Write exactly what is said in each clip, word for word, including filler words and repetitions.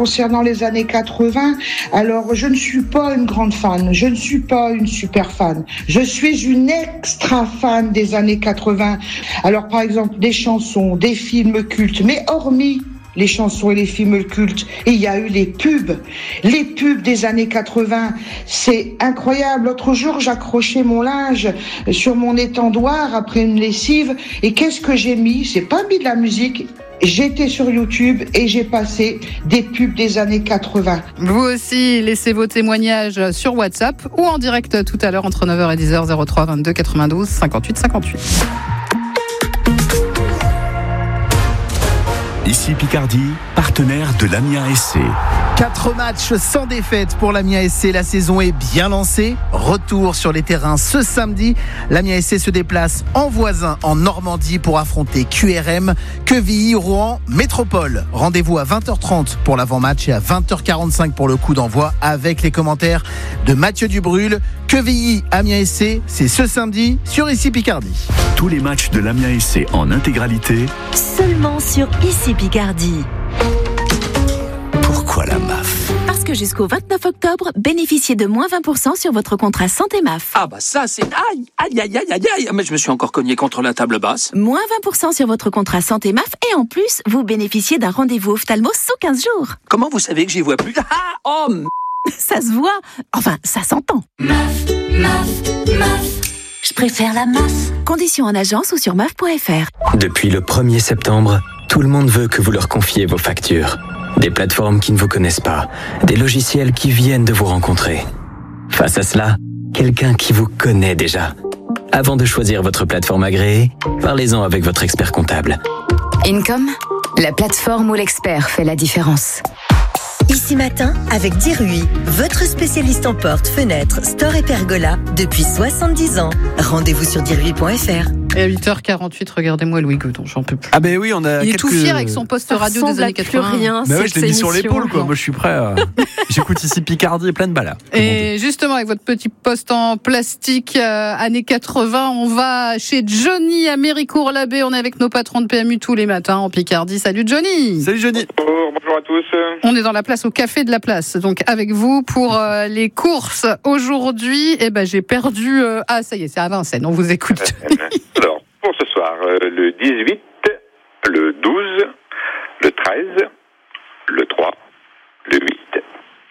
concernant les années quatre-vingts, alors je ne suis pas une grande fan, je ne suis pas une super fan. Je suis une extra fan des années quatre-vingts. Alors par exemple des chansons, des films cultes, mais hormis les chansons et les films cultes, il y a eu les pubs. Les pubs des années quatre-vingts, c'est incroyable. L'autre jour, j'accrochais mon linge sur mon étendoir après une lessive, et qu'est-ce que j'ai mis ? J'ai pas mis de la musique. J'étais sur YouTube et j'ai passé des pubs des années quatre-vingts. Vous aussi, laissez vos témoignages sur WhatsApp ou en direct tout à l'heure entre neuf heures et dix heures, zéro trois vingt-deux quatre-vingt-douze cinquante-huit cinquante-huit. Ici Picardie, partenaire de l'Amiens S C. Quatre matchs sans défaite pour l'Amiens S C. La saison est bien lancée. Retour sur les terrains ce samedi. L'Amiens S C se déplace en voisin en Normandie pour affronter Q R M, Quevilly, Rouen, Métropole. Rendez-vous à vingt heures trente pour l'avant-match et à vingt heures quarante-cinq pour le coup d'envoi avec les commentaires de Mathieu Dubrul. Quevilly, Amiens S C, c'est ce samedi sur Ici Picardie. Tous les matchs de l'Amiens S C en intégralité. Seulement sur Ici Picardie. Pourquoi la M A F ? Parce que jusqu'au vingt-neuf octobre, bénéficiez de moins vingt pour cent sur votre contrat Santé M A F. Ah bah ça c'est... Aïe, aïe, aïe, aïe, aïe, aïe. Mais je me suis encore cogné contre la table basse. Moins vingt pour cent sur votre contrat Santé M A F et en plus, vous bénéficiez d'un rendez-vous ophtalmo sous quinze jours. Comment vous savez que j'y vois plus ? Ah, oh m... Ça se voit. Enfin, ça s'entend. M A F, M A F, M A F. Je préfère la M A F. Conditions en agence ou sur M A F point F R. Depuis le premier septembre, tout le monde veut que vous leur confiez vos factures. Des plateformes qui ne vous connaissent pas, des logiciels qui viennent de vous rencontrer. Face à cela, quelqu'un qui vous connaît déjà. Avant de choisir votre plateforme agréée, parlez-en avec votre expert comptable. Income, la plateforme où l'expert fait la différence. Ici Matin, avec Dirui, votre spécialiste en portes, fenêtres, store et pergola depuis soixante-dix ans. Rendez-vous sur dirui point F R. Et à huit heures quarante-huit, regardez-moi Louis Guedon, j'en peux plus. Ah ben oui, on a Il quelques... est tout fier avec son poste radio des années quatre-vingts. Rien, bah ouais, je l'ai mis sur l'épaule, quoi. Moi, je suis prêt. À... J'écoute Ici Picardie et plein de balles. Et justement, avec votre petit poste en plastique euh, années quatre-vingts, on va chez Johnny à Méricourt-l'Abbé. On est avec nos patrons de P M U tous les matins en Picardie. Salut Johnny. Salut Johnny. Bonjour, bonjour à tous. On est dans la place au Café de la Place. Donc avec vous pour euh, les courses aujourd'hui. Eh ben j'ai perdu. Euh... Ah ça y est, c'est à Vincennes. On vous écoute. Alors pour ce soir, euh, le dix-huit, le douze, le treize, le trois, le huit.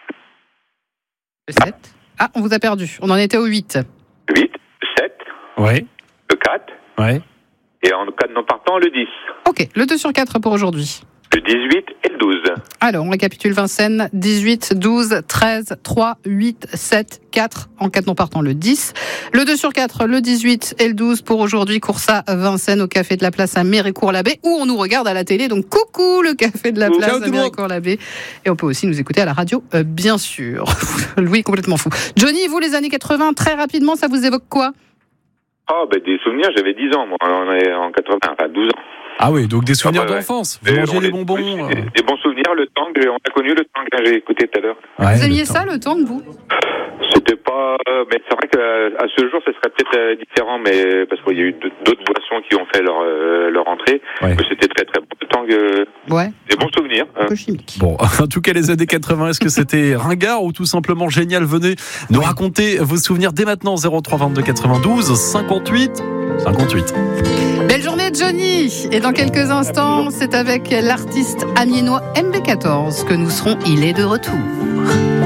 Le sept. Ah, on vous a perdu. On en était au huit. Le huit, le sept. Ouais. Le quatre. Ouais. Et en cas de non partant, le dix. Ok, le deux sur quatre pour aujourd'hui. Le dix-huit et le douze. Alors, on récapitule Vincennes, dix-huit, douze, treize, trois, huit, sept, quatre, en quatre non partant le dix. Le deux sur quatre, le dix-huit et le douze pour aujourd'hui. Course à Vincennes au Café de la Place à Méricourt-l'Abbé, où on nous regarde à la télé. Donc, coucou le Café de la Place Ciao, à Méricourt-l'Abbé. Et on peut aussi nous écouter à la radio, euh, bien sûr. Louis est complètement fou. Johnny, vous, les années quatre-vingts, très rapidement, ça vous évoque quoi ? Oh, ben des souvenirs, j'avais dix ans, moi, on est en quatre-vingts, enfin douze ans. Ah oui, donc des souvenirs ah bah ouais. d'enfance. Vous mangez les bonbons. Des, des bons souvenirs, le tang, on a connu le tang que j'ai écouté tout à l'heure. Ouais, vous aimiez ça, le tang, vous ? C'était pas... Mais c'est vrai qu'à ce jour, ça serait peut-être différent, mais parce qu'il y a eu d'autres boissons qui ont fait leur, euh, leur entrée. Ouais. Mais c'était très très bon. Le tang, euh, ouais. Des bons souvenirs. Un peu chimique. Bon, en tout cas, les années quatre-vingts, est-ce que c'était ringard ou tout simplement génial ? Venez nous raconter vos souvenirs dès maintenant, zéro trois vingt-deux quatre-vingt-douze cinquante-huit cinquante-huit. Belle journée Johnny. Et dans quelques instants, c'est avec l'artiste amiénois M B quatorze que nous serons Il est de retour.